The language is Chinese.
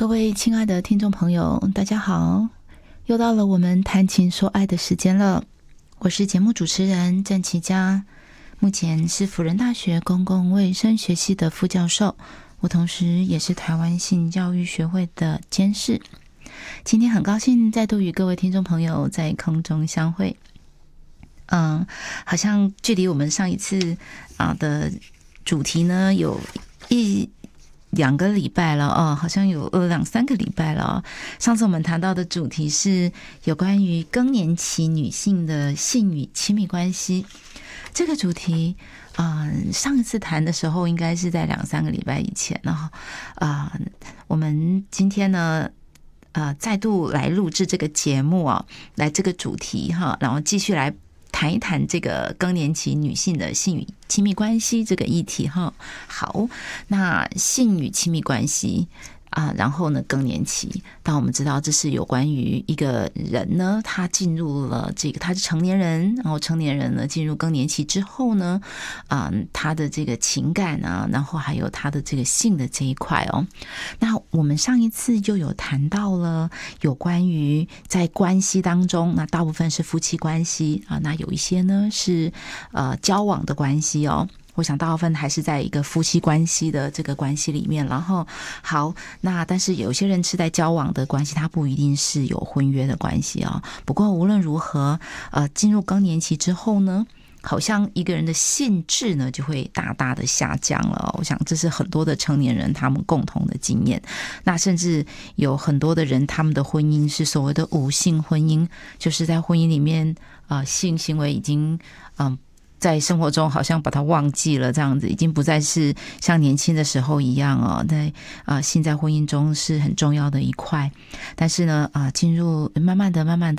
各位亲爱的听众朋友，大家好，又到了我们谈情说爱的时间了。我是节目主持人郑琪佳，目前是辅仁大学公共卫生学系的副教授，我同时也是台湾性教育学会的监事。今天很高兴再度与各位听众朋友在空中相会。好像距离我们上一次的主题呢有2个礼拜了哦，好像有2-3个礼拜了哦。上次我们谈到的主题是有关于更年期女性的性与亲密关系。这个主题上一次谈的时候应该是在2-3个礼拜以前我们今天呢再度来录制这个节目来这个主题然后继续来谈一谈这个更年期女性的性与亲密关系这个议题好，那性与亲密关系然后呢更年期，当我们知道这是有关于一个人呢，他进入了他是成年人，然后成年人呢进入更年期之后呢他的这个情感然后还有他的这个性的这一块那我们上一次就有谈到了有关于在关系当中，那大部分是夫妻关系那有一些呢是交往的关系我想大部分还是在一个夫妻关系的这个关系里面，然后好，那但是有些人是在交往的关系，它不一定是有婚约的关系不过无论如何进入更年期之后呢，好像一个人的兴致呢就会大大的下降了我想这是很多的成年人他们共同的经验。那甚至有很多的人他们的婚姻是所谓的无性婚姻，就是在婚姻里面性行为已经在生活中好像把它忘记了，这样子已经不再是像年轻的时候一样性在婚姻中是很重要的一块。但是呢进入慢慢的